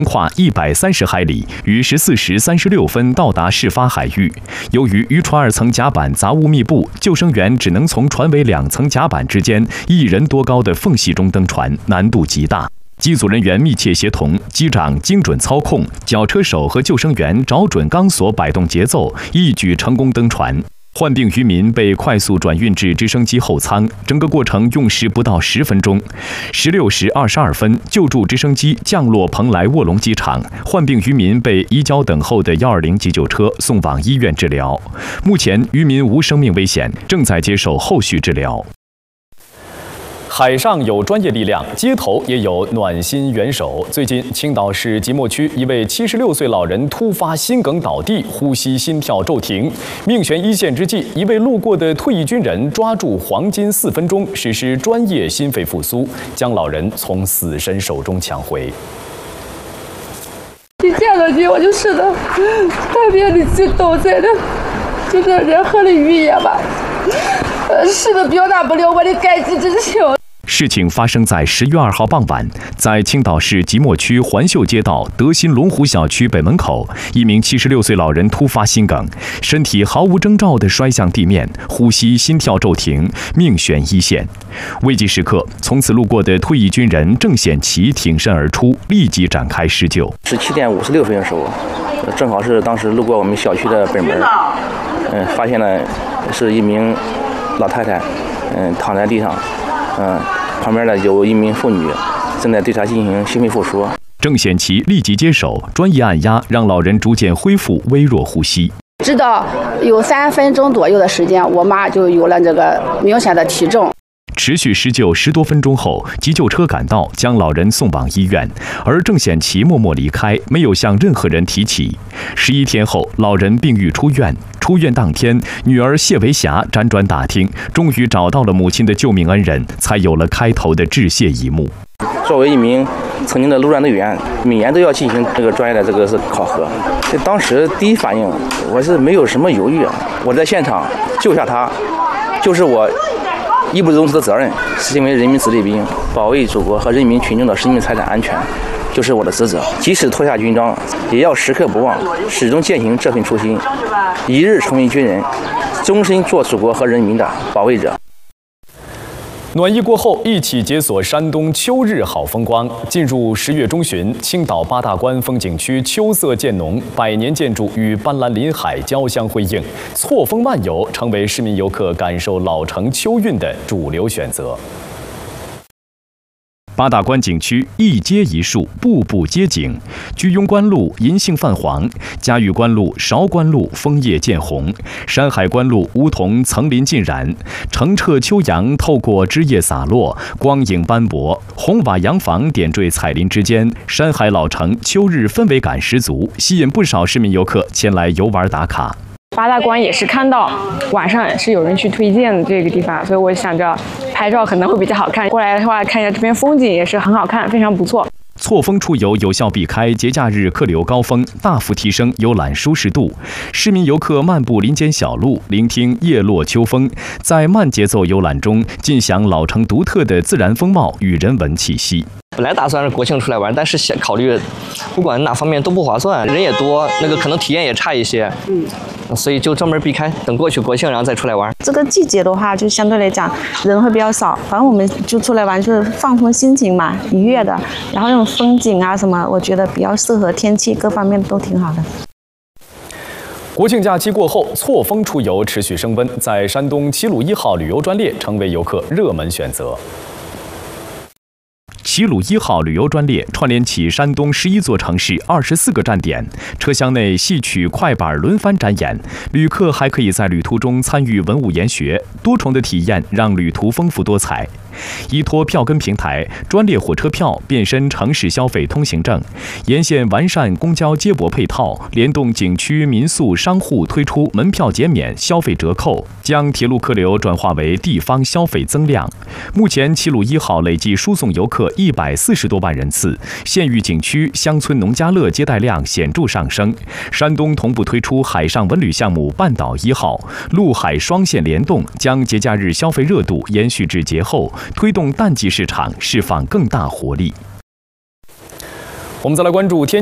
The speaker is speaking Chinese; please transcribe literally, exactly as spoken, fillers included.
跨一百三十海里，于十四时三十六分到达事发海域。由于渔船二层甲板杂物密布，救生员只能从船尾两层甲板之间一人多高的缝隙中登船，难度极大。机组人员密切协同，机长精准操控，绞车手和救生员找准钢索摆动节奏，一举成功登船。患病渔民被快速转运至直升机后舱，整个过程用时不到十分钟。十六时二十二分，救助直升机降落蓬莱卧龙机场，患病渔民被移交等候的一二零急救车送往医院治疗。目前渔民无生命危险，正在接受后续治疗。海上有专业力量，街头也有暖心援手。最近，青岛市即墨区一位七十六岁老人突发心梗倒地，呼吸心跳骤停，命悬一线之际，一位路过的退役军人抓住黄金四分钟，实施专业心肺复苏，将老人从死神手中抢回。 一见到你，我就觉得特别的激动，真的，就是任何的语言吧，呃，是的表达不了我的感激之情。 事情发生在十月二号傍晚，在青岛市即墨区环秀街道德新龙湖小区北门口，一名七十六岁老人突发心梗，身体毫无征兆地摔向地面，呼吸心跳骤停，命悬一线。危急时刻，从此路过的退役军人郑显奇挺身而出，立即展开施救。 十七点五十六分的时候，正好是当时路过我们小区的北门，嗯，发现了是一名老太太，嗯，躺在地上，嗯。旁边呢有一名妇女正在对她进行心肺复苏。 郑显奇立即接手，专业按压，让老人逐渐恢复微弱呼吸。 直到有三分钟左右的时间，我妈就有了这个明显的体重。 持续施救十多分钟后，急救车赶到，将老人送往医院。而郑显奇默默离开，没有向任何人提起。十一天后，老人病愈出院。出院当天，女儿谢维霞辗转打听，终于找到了母亲的救命恩人，才有了开头的致谢一幕。 作为一名曾经的陆战队员，每年都要进行这个专业的这个是考核。当时第一反应，我是没有什么犹豫，我在现场救下他，就是我义不容辞的责任。身为人民子弟兵，保卫祖国和人民群众的生命财产安全，就是我的职责。即使脱下军装，也要时刻不忘，始终践行这份初心，一日成为军人，终身做祖国和人民的保卫者。 暖意过后，一起解锁山东秋日好风光。进入十月中旬，青岛八大关风景区秋色渐浓，百年建筑与斑斓林海交相辉映，错峰漫游成为市民游客感受老城秋韵的主流选择。八大关景区一街一树，步步皆景。居庸关路银杏泛黄，嘉峪关路、韶关路枫叶渐红，山海关路梧桐层林尽染，澄澈秋阳透过枝叶洒落，光影斑驳。红瓦洋房点缀彩林之间，山海老城秋日氛围感十足，吸引不少市民游客前来游玩打卡。 八大关也是看到晚上也是有人去推荐的这个地方，所以我想着拍照可能会比较好看。过来的话，看一下这边风景也是很好看，非常不错。 错峰出游有效避开节假日客流高峰，大幅提升游览舒适度。市民游客漫步林间小路，聆听叶落秋风，在慢节奏游览中尽享老城独特的自然风貌与人文气息。 本来打算是国庆出来玩，但是想考虑不管哪方面都不划算，人也多，那个可能体验也差一些，嗯，所以就专门避开，等过去国庆然后再出来玩。 这个季节的话，就相对来讲人会比较少，反正我们就出来玩就是放松心情嘛，愉悦的，然后那种风景啊什么，我觉得比较适合，天气各方面都挺好的。 国庆假期过后，错峰出游持续升温，在山东齐鲁一号旅游专列成为游客热门选择。齐鲁一号旅游专列串联起山东十一座城市二十四个站点，车厢内戏曲快板轮番展演，旅客还可以在旅途中参与文物研学，多重的体验让旅途丰富多彩。依托票根平台，专列火车票变身城市消费通行证，沿线完善公交接驳配套，联动景区、民宿、商户推出门票减免、消费折扣，将铁路客流转化为地方消费增量。目前，齐鲁一号累计输送游客一百四十多万人次，县域景区、乡村农家乐接待量显著上升。山东同步推出海上文旅项目“半岛一号”，陆海双线联动，将节假日消费热度延续至节后，推动淡季市场释放更大活力。 我们再来关注天。